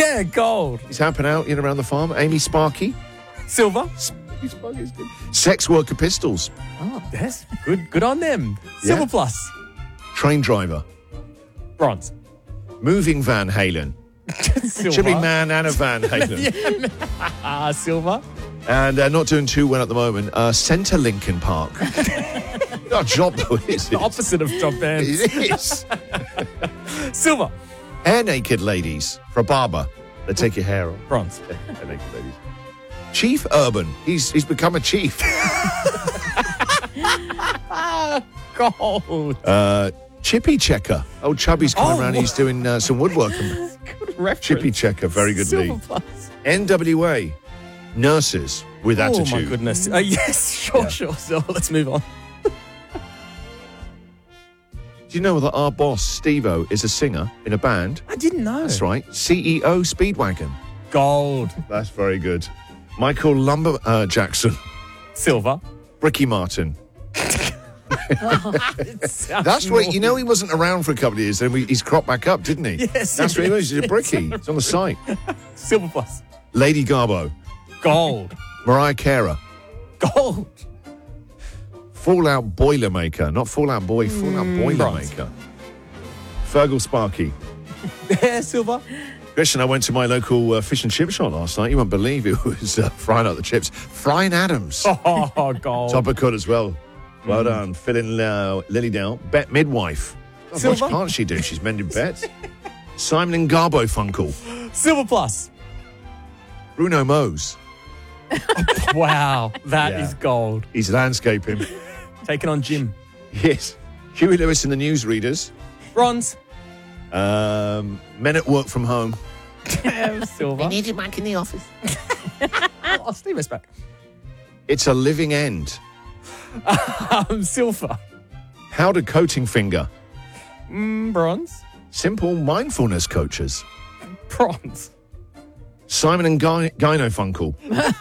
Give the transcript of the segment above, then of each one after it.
Yeah, gold. He's helping out around the farm. Amy Sparky. Silver. Sparky's good. Sex Worker Pistols. Oh, that's good. Good on them. Silver plus. Train driver. Bronze. Moving Van Halen. Silver. Should be Man and a Van Halen. Silver. And not doing too well at the moment. Centre Lincoln Park. Not a job though, is it? The opposite of job bands. It is. Silver. Hair naked ladies for a barber. They take your hair off. Bronze. Hair naked ladies. Chief Urban. He's become a chief. Gold. Chippy Checker. Old Chubby's coming around. He's doing some woodworking. Good reference. Chippy Checker. Very good Silver lead. plus. NWA. Nurses with attitude. Oh, my goodness. Yes, sure. So let's move on. Do you know that our boss, Steve-O, is a singer in a band? I didn't know. That's right. CEO Speedwagon. Gold. That's very good. Michael Jackson. Silver. Ricky Martin. That's right. You know he wasn't around for a couple of years, and he's cropped back up, didn't he? Yes. That's what he was. He's a brickie. It's on the site. Silver plus. Lady Garbo. Gold. Mariah Carey. Gold. Fallout Boilermaker. Not Fallout Boy, Fallout Boilermaker. Fergal Sparky. Yeah, silver. Christian, I went to my local fish and chip shop last night. You won't believe it was frying up the chips. Frying Adams. Oh, gold. Top of cut as well. Well done. Filling Lily down. Bet Midwife. God, Silver. what can't she do? She's mending bets. Simon and Garfunkel. Silver plus. Bruno Mose. Wow, that is Yeah. gold. He's landscaping. Taking on Jim. Yes. Huey Lewis and the Newsreaders. Bronze. Men at Work from Home. Silver. need you back in the office. Oh, Steve is back. It's a Living End. Silver. Powder Coating Finger. Bronze. Simple Mindfulness Coaches. Bronze. Simon and Gynofunkel.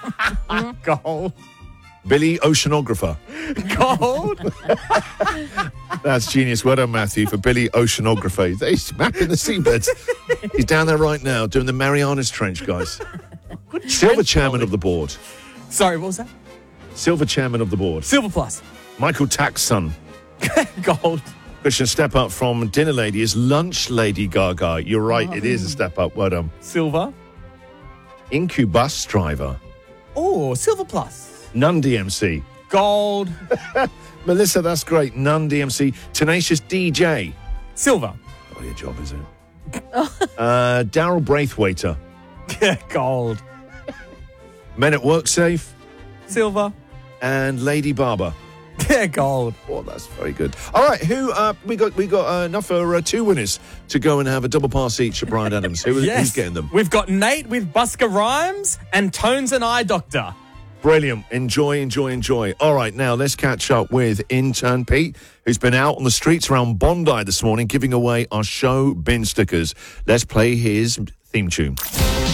Gold. Billy Oceanographer. Gold. That's genius. Well done, Matthew, for Billy Oceanographer. He's mapping the seabeds. He's down there right now doing the Marianas Trench, guys. Silver chairman of the board. Sorry, what was that? Silver chairman of the board. Silver plus. Michael Tack's son. Gold. Christian, step up from dinner lady is lunch lady Gaga. You're right, it is a step up. Well done. Silver. Incubus driver. Oh, silver plus. Nun DMC. Gold. Melissa, that's great. Nun DMC. Tenacious DJ. Silver. Oh, your job, is it? Daryl Braithwaiter. Gold. Men at Work Safe. Silver. And Lady Barber. Gold. Oh, that's very good. All right, we got enough for two winners to go and have a double pass each at Bryan Adams. Who's getting them? We've got Nate with Busker Rhymes and Tones and Eye Doctor. Brilliant. Enjoy. All right, now let's catch up with intern Pete, who's been out on the streets around Bondi this morning giving away our show bin stickers. Let's play his theme tune.